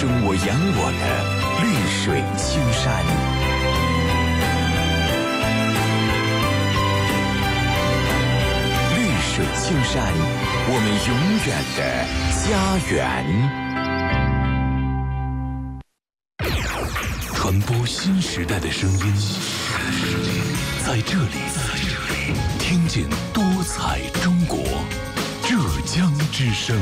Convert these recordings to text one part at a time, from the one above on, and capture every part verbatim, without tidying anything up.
生我养我的绿水青山。绿水青山，我们永远的家园。传播新时代的声音，在这里，听见多彩中国。浙江之声。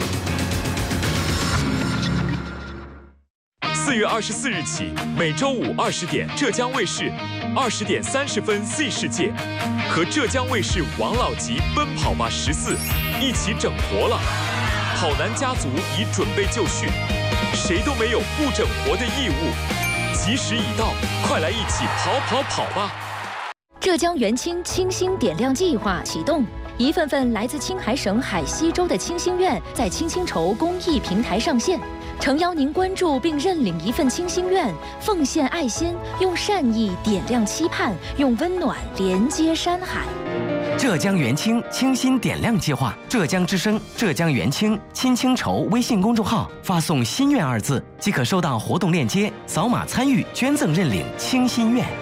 四月二十四日起，每周五二十点，浙江卫视二十点三十分 Z 世界和浙江卫视王老吉奔跑吧十四一起整活了。跑男家族已准备就绪，谁都没有不整活的义务。吉时已到，快来一起跑跑跑吧！ 浙江元清清新点亮计划启动。一份份来自青海省海西州的清心愿在青青筹公益平台上线，诚邀您关注并认领一份清心愿，奉献爱心，用善意点亮期盼，用温暖连接山海。 浙江元清清心点亮计划，浙江之声、浙江元清青青筹微信公众号发送“心愿”二字，即可收到活动链接，扫码参与捐赠认领清心愿。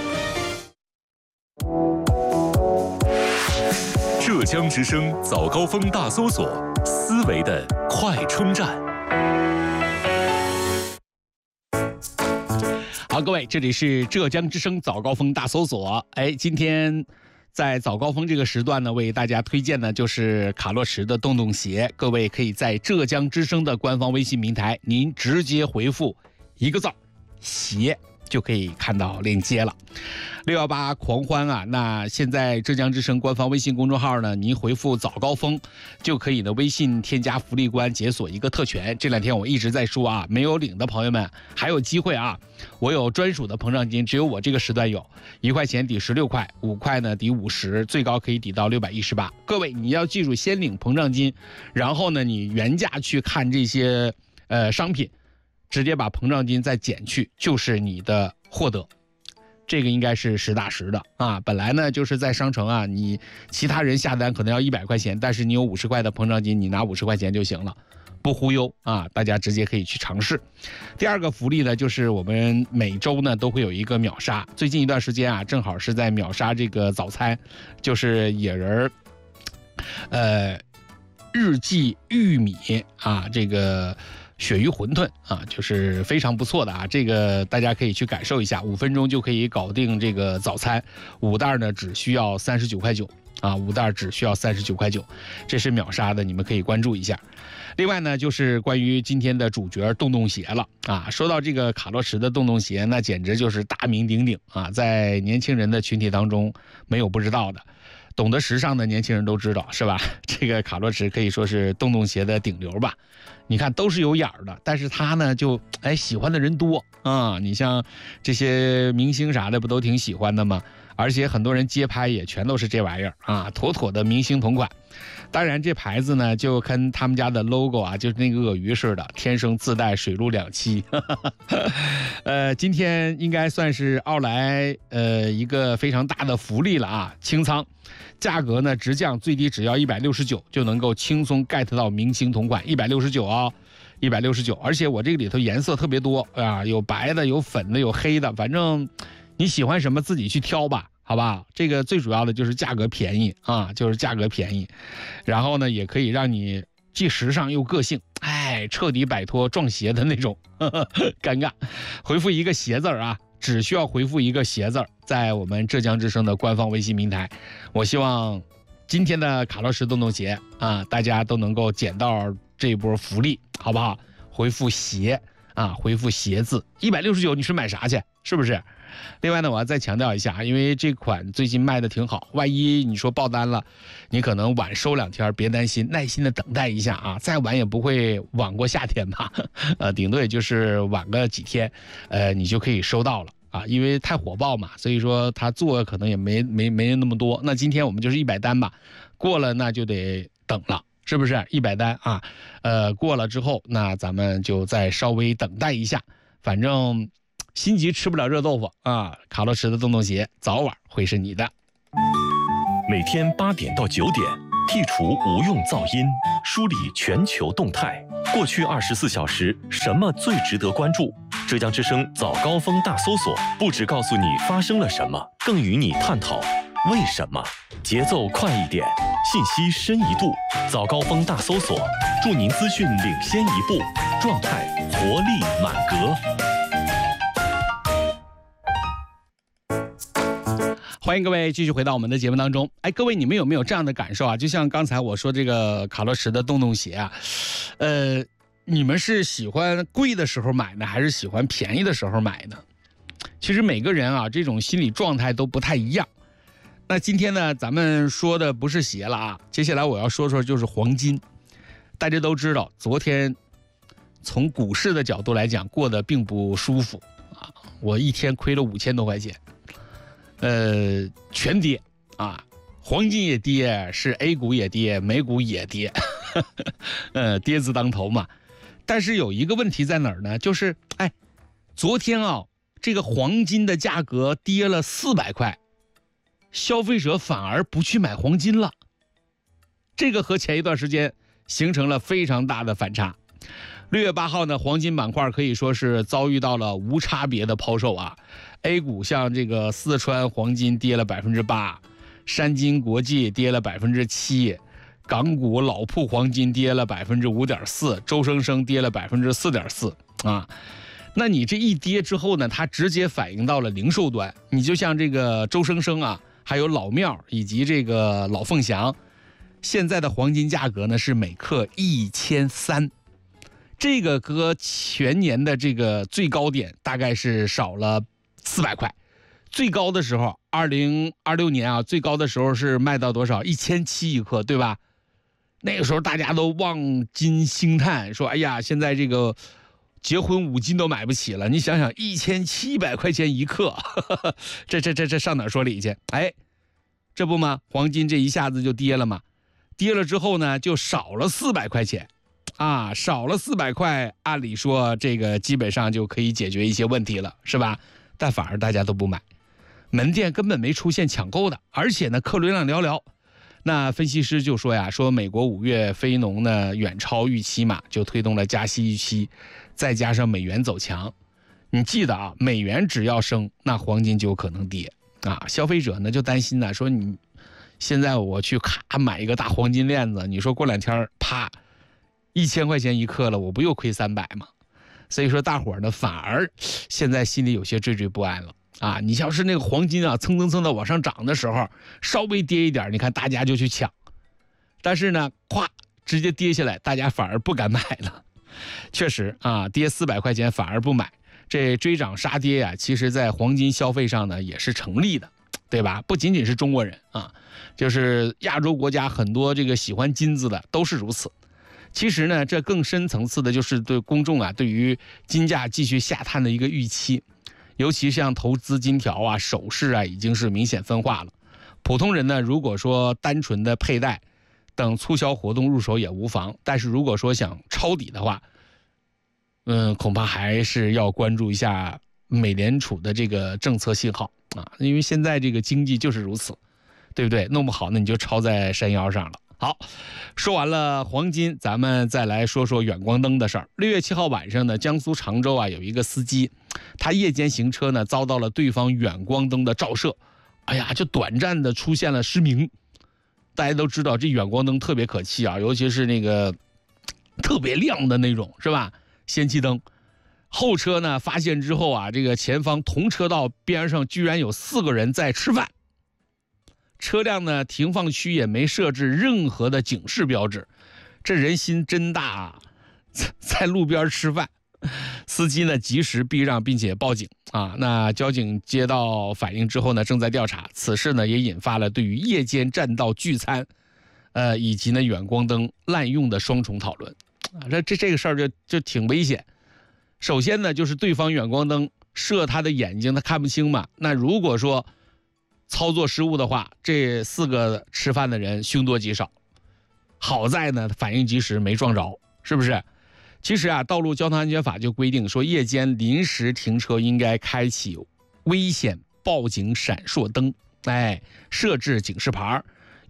浙江之声早高峰大搜索，思维的快充站。 好，各位，这里是浙江之声早高峰大搜索。哎，今天在早高峰这个时段呢，为大家推荐的就是卡洛驰的洞洞鞋。各位可以在浙江之声的官方微信平台，您直接回复一个字“鞋”。就可以看到链接了。六一八狂欢啊，那现在浙江之声官方微信公众号呢，您回复早高峰就可以呢微信添加福利官解锁一个特权。这两天我一直在说啊，没有领的朋友们还有机会啊，我有专属的膨胀金，只有我这个时段有，一块钱抵十六块，五块呢抵五十，最高可以抵到六百一十八。各位你要记住，先领膨胀金，然后呢你原价去看这些呃商品。直接把膨胀金再减去，就是你的获得，这个应该是实打实的啊。本来呢就是在商城啊，你其他人下单可能要一百块钱，但是你有五十块的膨胀金，你拿五十块钱就行了，不忽悠啊。大家直接可以去尝试。第二个福利呢，就是我们每周呢都会有一个秒杀，最近一段时间啊，正好是在秒杀这个早餐，就是野人呃日记玉米啊，这个。鳕鱼馄饨啊，就是非常不错的啊，这个大家可以去感受一下，五分钟就可以搞定这个早餐，五袋呢只需要三十九块九啊，五袋只需要三十九块九，这是秒杀的，你们可以关注一下。另外呢，就是关于今天的主角洞洞鞋了啊，说到这个卡洛驰的洞洞鞋，那简直就是大名鼎鼎啊，在年轻人的群体当中没有不知道的。懂得时尚的年轻人都知道，是吧？这个卡洛驰可以说是洞洞鞋的顶流吧。你看都是有眼儿的，但是他呢就哎喜欢的人多啊。你像这些明星啥的不都挺喜欢的吗？而且很多人街拍也全都是这玩意儿啊，妥妥的明星同款。当然这牌子呢就跟他们家的 logo 啊，就是那个鳄鱼似的，天生自带水陆两栖。呃，今天应该算是奥莱呃一个非常大的福利了啊，清仓。价格呢直降，最低只要一百六十九就能够轻松 get 到明星同款，一百六十九啊，一百六十九。而且我这个里头颜色特别多啊，有白的，有粉的，有黑的，反正你喜欢什么自己去挑吧，好吧？这个最主要的就是价格便宜啊，就是价格便宜，然后呢也可以让你既时尚又个性，哎，彻底摆脱撞鞋的那种呵呵尴尬。回复一个鞋字啊。只需要回复一个鞋字，在我们浙江之声的官方微信平台。我希望今天的卡洛驰洞洞鞋啊，大家都能够捡到这一波福利，好不好？回复鞋啊，回复鞋字，一百六十九，你是买啥去？是不是？另外呢，我要再强调一下，因为这款最近卖的挺好，万一你说爆单了，你可能晚收两天，别担心，耐心的等待一下啊，再晚也不会晚过夏天吧，呃，顶多也就是晚个几天，呃，你就可以收到了啊，因为太火爆嘛，所以说他做可能也没没没人那么多。那今天我们就是一百单吧，过了那就得等了。是不是一百单啊？呃，过了之后，那咱们就再稍微等待一下。反正心急吃不了热豆腐啊！卡洛驰的洞洞鞋早晚会是你的。 每天八点到九点， 剔除无用噪音，梳理全球动态。过去二十四小时，什么最值得关注？浙江之声早高峰大搜索，不只告诉你发生了什么，更与你探讨为什么。节奏快一点，信息深一度。早高峰大搜索，祝您资讯领先一步，状态活力满格。 欢迎各位继续回到我们的节目当中。哎，各位，你们有没有这样的感受啊？就像刚才我说这个卡洛驰的洞洞鞋啊，呃，你们是喜欢贵的时候买呢，还是喜欢便宜的时候买呢？其实每个人啊，这种心理状态都不太一样。那今天呢，咱们说的不是鞋了啊，接下来我要说说就是黄金。大家都知道，昨天从股市的角度来讲，过得并不舒服啊，我一天亏了五千多块钱。呃，全跌啊，黄金也跌，是 A 股也跌，美股也跌，呃，跌字当头嘛。但是有一个问题在哪儿呢？就是，哎，昨天啊，这个黄金的价格跌了四百块，消费者反而不去买黄金了，这个和前一段时间形成了非常大的反差。六月八号呢，黄金板块可以说是遭遇到了无差别的抛售啊。A 股像这个四川黄金跌了百分之八，山金国际跌了百分之七，港股老铺黄金跌了百分之五点四，周生生跌了百分之四点四啊。那你这一跌之后呢，它直接反映到了零售端。你就像这个周生生啊，还有老庙以及这个老凤祥，现在的黄金价格呢是每克一千三。这个和全年的这个最高点大概是少了四百块，最高的时候二零二六年啊，最高的时候是卖到多少？一千七一克，对吧？那个时候大家都望金兴叹，说哎呀，现在这个结婚五金都买不起了。你想想，一千七百块钱一克，呵呵，这这这这上哪说理去？哎，这不吗？黄金这一下子就跌了嘛，跌了之后呢，就少了四百块钱。啊，少了四百块，按理说这个基本上就可以解决一些问题了，是吧？但反而大家都不买，门店根本没出现抢购的，而且呢，客流量寥寥。那分析师就说呀，说美国五月非农呢远超预期嘛，就推动了加息预期，再加上美元走强，你记得啊，美元只要升，那黄金就有可能跌啊。消费者呢就担心呢，说你现在我去咔买一个大黄金链子，你说过两天啪。一千块钱一克了，我不又亏三百吗？所以说大伙儿呢反而现在心里有些惴惴不安了啊！你像是那个黄金啊，蹭蹭蹭的往上涨的时候，稍微跌一点，你看大家就去抢，但是呢，咵直接跌下来，大家反而不敢买了。确实啊，跌四百块钱反而不买，这追涨杀跌呀、啊，其实在黄金消费上呢也是成立的，对吧？不仅仅是中国人啊，就是亚洲国家很多这个喜欢金子的都是如此。其实呢，这更深层次的就是对公众啊，对于金价继续下探的一个预期，尤其像投资金条啊、首饰啊，已经是明显分化了。普通人呢，如果说单纯的佩戴等促销活动入手也无妨，但是如果说想抄底的话，嗯，恐怕还是要关注一下美联储的这个政策信号啊，因为现在这个经济就是如此，对不对？弄不好呢，你就抄在山腰上了。好，说完了黄金，咱们再来说说远光灯的事儿。六月七号晚上呢，江苏常州啊有一个司机，他夜间行车呢，遭到了对方远光灯的照射，哎呀，就短暂的出现了失明。大家都知道这远光灯特别可气啊，尤其是那个特别亮的那种，是吧？氙气灯。后车呢发现之后啊，这个前方同车道边上居然有四个人在吃饭。车辆呢停放区也没设置任何的警示标志，这人心真大啊，在路边吃饭。司机呢及时避让并且报警啊，那交警接到反映之后呢正在调查，此事呢也引发了对于夜间占道聚餐呃以及呢远光灯滥用的双重讨论啊，这这这个事儿就就挺危险。首先呢就是对方远光灯射他的眼睛，他看不清嘛，那如果说操作失误的话，这四个吃饭的人凶多吉少。好在呢反应及时没撞着，是不是？其实啊，道路交通安全法就规定说，夜间临时停车应该开启危险报警闪烁灯，哎，设置警示牌，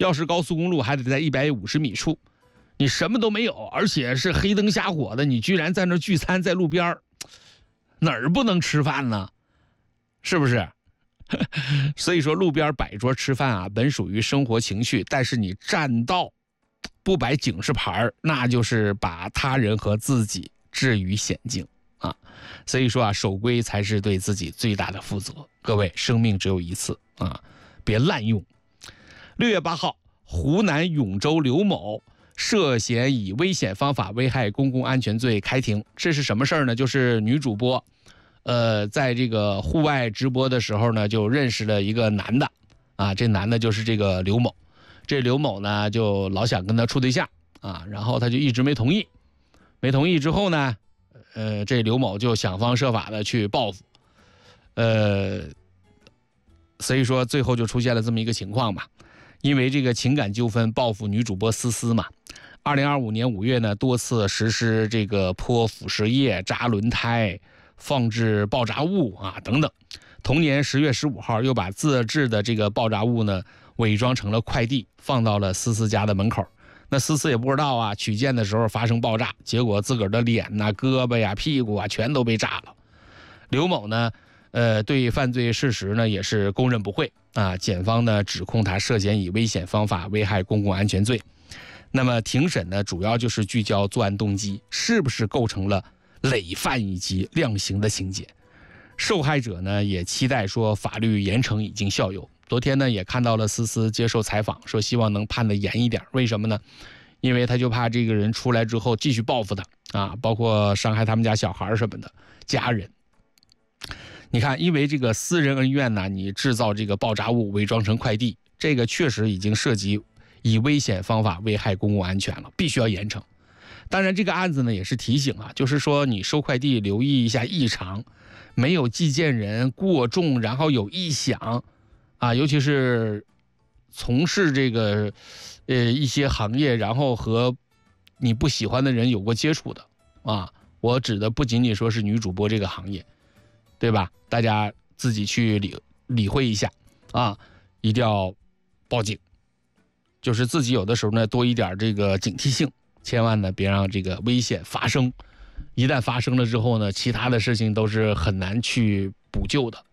要是高速公路还得在一百五十米处，你什么都没有，而且是黑灯瞎火的，你居然在那聚餐，在路边哪儿不能吃饭呢？是不是？所以说路边摆桌吃饭啊，本属于生活情趣，但是你占道不摆警示牌，那就是把他人和自己置于险境啊。所以说啊，守规才是对自己最大的负责。各位，生命只有一次啊，别滥用。六月八号，湖南永州刘某涉嫌以危险方法危害公共安全罪开庭。这是什么事儿呢？就是女主播呃，在这个户外直播的时候呢，就认识了一个男的啊，这男的就是这个刘某。这刘某呢，就老想跟他处对象啊，然后他就一直没同意。没同意之后呢，呃，这刘某就想方设法的去报复，呃，所以说最后就出现了这么一个情况吧。因为这个情感纠纷报复女主播思思嘛。二零二五年五月呢，多次实施这个泼腐蚀液、扎轮胎、放置爆炸物啊等等。同年十月十五号，又把自制的这个爆炸物呢伪装成了快递，放到了思思家的门口。那思思也不知道啊，取件的时候发生爆炸，结果自个儿的脸呐、胳膊呀、屁股啊全都被炸了。刘某呢，呃，对犯罪事实呢也是供认不讳啊。检方呢指控他涉嫌以危险方法危害公共安全罪。那么庭审呢，主要就是聚焦作案动机是不是构成了累犯以及量刑的情节。受害者呢也期待说法律严惩已经效尤。昨天呢也看到了思思接受采访，说希望能判得严一点。为什么呢？因为他就怕这个人出来之后继续报复他啊，包括伤害他们家小孩什么的家人。你看，因为这个私人恩怨呢，你制造这个爆炸物伪装成快递，这个确实已经涉及以危险方法危害公共安全了，必须要严惩。当然这个案子呢也是提醒啊，就是说你收快递留意一下异常，没有寄件人过重，然后有异响啊，尤其是从事这个呃一些行业，然后和你不喜欢的人有过接触的啊，我指的不仅仅说是女主播这个行业，对吧？大家自己去理理会一下啊，一定要报警，就是自己有的时候呢多一点这个警惕性，千万呢别让这个危险发生。一旦发生了之后呢，其他的事情都是很难去补救的。